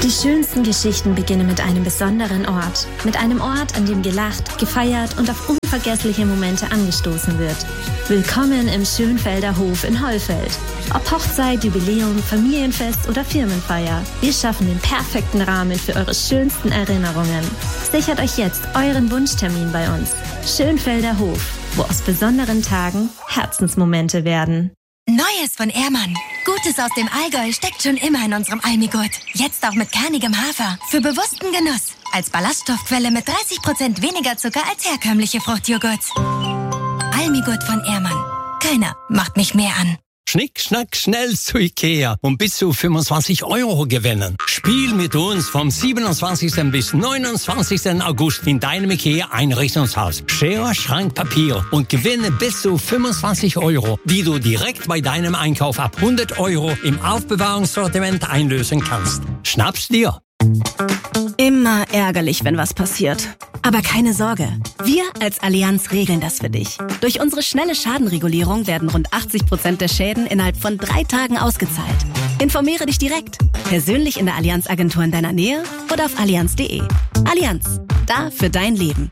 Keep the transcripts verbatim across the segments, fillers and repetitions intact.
Die schönsten Geschichten beginnen mit einem besonderen Ort. Mit einem Ort, an dem gelacht, gefeiert und auf unvergessliche Momente angestoßen wird. Willkommen im Schönfelder Hof in Hollfeld. Ob Hochzeit, Jubiläum, Familienfest oder Firmenfeier, wir schaffen den perfekten Rahmen für eure schönsten Erinnerungen. Sichert euch jetzt euren Wunschtermin bei uns. Schönfelder Hof, wo aus besonderen Tagen Herzensmomente werden. Neues von Ehrmann. Gutes aus dem Allgäu steckt schon immer in unserem Almigurt. Jetzt auch mit kernigem Hafer. Für bewussten Genuss. Als Ballaststoffquelle mit dreißig Prozent weniger Zucker als herkömmliche Fruchtjoghurts. Almigurt von Ehrmann. Keiner macht mich mehr an. Schnick, schnack, schnell zu Ikea und bis zu fünfundzwanzig Euro gewinnen. Spiel mit uns vom siebenundzwanzigsten bis neunundzwanzigsten August in deinem Ikea-Einrichtungshaus. Schere, Schrank, Papier und gewinne bis zu fünfundzwanzig Euro, die du direkt bei deinem Einkauf ab hundert Euro im Aufbewahrungssortiment einlösen kannst. Schnapp's dir! Immer ärgerlich, wenn was passiert. Aber keine Sorge, wir als Allianz regeln das für dich. Durch unsere schnelle Schadenregulierung werden rund achtzig Prozent der Schäden innerhalb von drei Tagen ausgezahlt. Informiere dich direkt, persönlich in der Allianz-Agentur in deiner Nähe oder auf allianz punkt de. Allianz, da für dein Leben.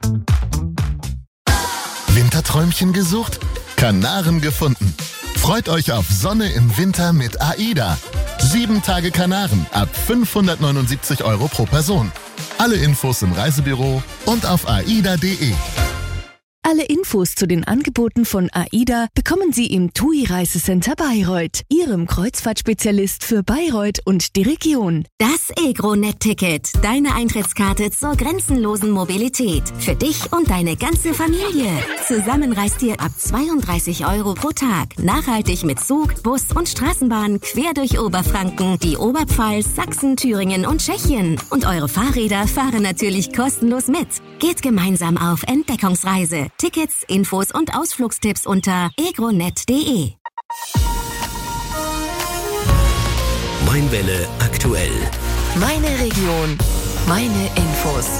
Winterträumchen gesucht? Kanaren gefunden. Freut euch auf Sonne im Winter mit AIDA. Sieben Tage Kanaren ab fünfhundertneunundsiebzig Euro pro Person. Alle Infos im Reisebüro und auf aida punkt de. Alle Infos zu den Angeboten von AIDA bekommen Sie im T U I Reisecenter Bayreuth, Ihrem Kreuzfahrtspezialist für Bayreuth und die Region. Das EgroNet-Ticket, deine Eintrittskarte zur grenzenlosen Mobilität. Für dich und deine ganze Familie. Zusammen reist ihr ab zweiunddreißig Euro pro Tag. Nachhaltig mit Zug, Bus und Straßenbahn quer durch Oberfranken, die Oberpfalz, Sachsen, Thüringen und Tschechien. Und eure Fahrräder fahren natürlich kostenlos mit. Geht gemeinsam auf Entdeckungsreise. Tickets, Infos und Ausflugstipps unter egronet punkt de. Mainwelle aktuell. Meine Region, meine Infos.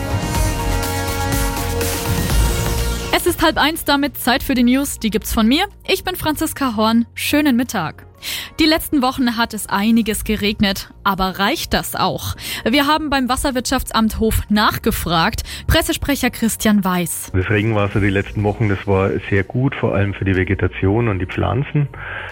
Es ist halb eins, damit Zeit für die News. Die gibt's von mir. Ich bin Franziska Horn. Schönen Mittag. Die letzten Wochen hat es einiges geregnet, aber reicht das auch? Wir haben beim Wasserwirtschaftsamt Hof nachgefragt. Pressesprecher Christian Weiß. Das Regenwasser die letzten Wochen, das war sehr gut, vor allem für die Vegetation und die Pflanzen.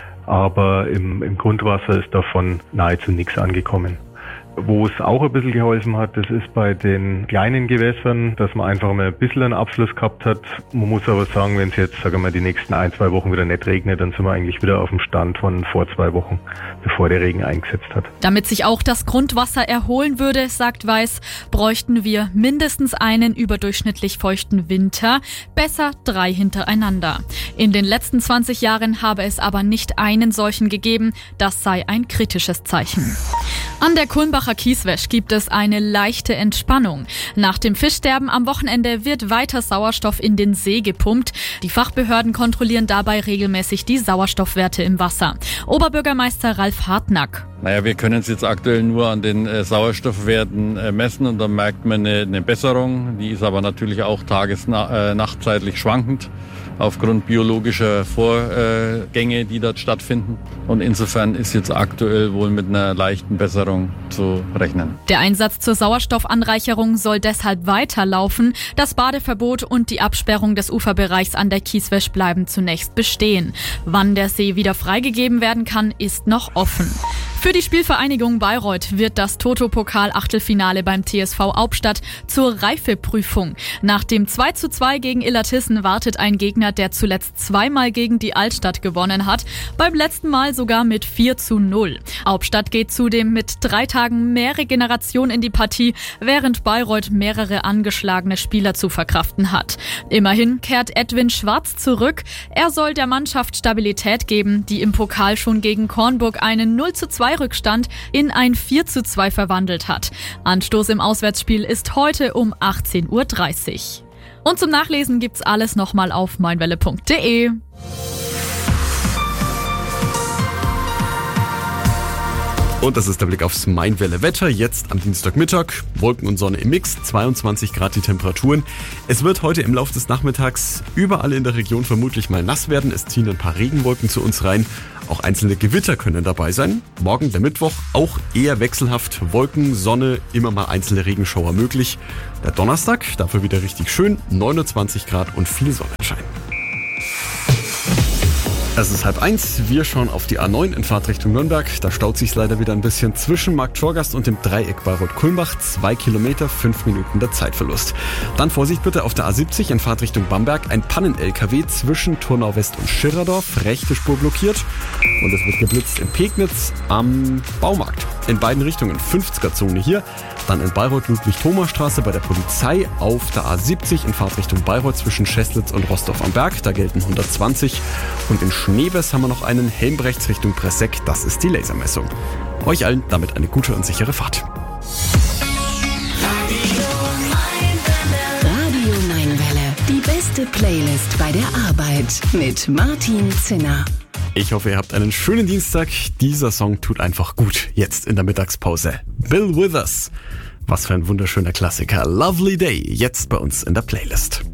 Aber im, im Grundwasser ist davon nahezu nichts angekommen. Wo es auch ein bisschen geholfen hat, das ist bei den kleinen Gewässern, dass man einfach mal ein bisschen einen Abfluss gehabt hat. Man muss aber sagen, wenn es jetzt, sagen wir mal, die nächsten ein, zwei Wochen wieder nicht regnet, dann sind wir eigentlich wieder auf dem Stand von vor zwei Wochen, bevor der Regen eingesetzt hat. Damit sich auch das Grundwasser erholen würde, sagt Weiß, bräuchten wir mindestens einen überdurchschnittlich feuchten Winter, besser drei hintereinander. In den letzten zwanzig Jahren habe es aber nicht einen solchen gegeben. Das sei ein kritisches Zeichen. An der Kulmbacher Kieswäsch gibt es eine leichte Entspannung. Nach dem Fischsterben am Wochenende wird weiter Sauerstoff in den See gepumpt. Die Fachbehörden kontrollieren dabei regelmäßig die Sauerstoffwerte im Wasser. Oberbürgermeister Ralf Hartnack. Naja, wir können es jetzt aktuell nur an den äh, Sauerstoffwerten äh, messen und dann merkt man eine, eine Besserung. Die ist aber natürlich auch tages-nachtzeitlich äh, schwankend aufgrund biologischer Vorgänge, die dort stattfinden. Und insofern ist jetzt aktuell wohl mit einer leichten Besserung zu rechnen. Der Einsatz zur Sauerstoffanreicherung soll deshalb weiterlaufen. Das Badeverbot und die Absperrung des Uferbereichs an der Kieswäsch bleiben zunächst bestehen. Wann der See wieder freigegeben werden kann, ist noch offen. Für die Spielvereinigung Bayreuth wird das Toto-Pokal-Achtelfinale beim T S V Hauptstadt zur Reifeprüfung. Nach dem zwei zu zwei gegen Illertissen wartet ein Gegner, der zuletzt zweimal gegen die Altstadt gewonnen hat, beim letzten Mal sogar mit vier zu null. Hauptstadt geht zudem mit drei Tagen mehr Regeneration in die Partie, während Bayreuth mehrere angeschlagene Spieler zu verkraften hat. Immerhin kehrt Edwin Schwarz zurück. Er soll der Mannschaft Stabilität geben, die im Pokal schon gegen Kornburg einen null zu zwei Rückstand in ein vier zu zwei verwandelt hat. Anstoß im Auswärtsspiel ist heute um achtzehn Uhr dreißig. Und zum Nachlesen gibt's alles nochmal auf mainwelle punkt de. Und das ist der Blick aufs Mainwelle Wetter. Jetzt am Dienstagmittag. Wolken und Sonne im Mix. zweiundzwanzig Grad die Temperaturen. Es wird heute im Laufe des Nachmittags überall in der Region vermutlich mal nass werden. Es ziehen ein paar Regenwolken zu uns rein. Auch einzelne Gewitter können dabei sein. Morgen, der Mittwoch, auch eher wechselhaft. Wolken, Sonne, immer mal einzelne Regenschauer möglich. Der Donnerstag, dafür wieder richtig schön. neunundzwanzig Grad und viel Sonnenschein. Es ist halb eins, wir schauen auf die A neun in Fahrtrichtung Nürnberg. Da staut sich leider wieder ein bisschen zwischen Markttorgast und dem Dreieck Bayreuth-Kulmbach. Zwei Kilometer, fünf Minuten der Zeitverlust. Dann Vorsicht bitte auf der A siebzig in Fahrtrichtung Bamberg. Ein Pannen-L K W zwischen Turnau West und Schirerdorf. Rechte Spur blockiert. Und es wird geblitzt in Pegnitz am Baumarkt. In beiden Richtungen fünfziger-Zone hier. Dann in Bayreuth-Ludwig-Thoma-Straße bei der Polizei auf der A siebzig in Fahrtrichtung Bayreuth zwischen Scheslitz und Rostorf am Berg. Da gelten hundertzwanzig. Und in Schneebes haben wir noch einen Helmbrechts Richtung Presseck. Das ist die Lasermessung. Euch allen damit eine gute und sichere Fahrt. Radio Mainwelle. Die beste Playlist bei der Arbeit mit Martin Zinner. Ich hoffe, ihr habt einen schönen Dienstag. Dieser Song tut einfach gut. Jetzt in der Mittagspause. Bill Withers. Was für ein wunderschöner Klassiker. Lovely Day. Jetzt bei uns in der Playlist.